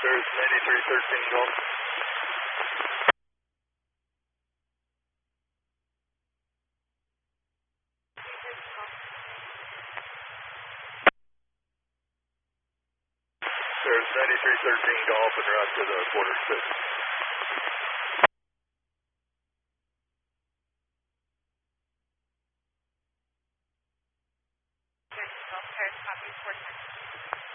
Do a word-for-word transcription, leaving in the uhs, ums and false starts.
There's ninety-three thirteen Golf. There's ninety-three thirteen Golf and route to the quarter six.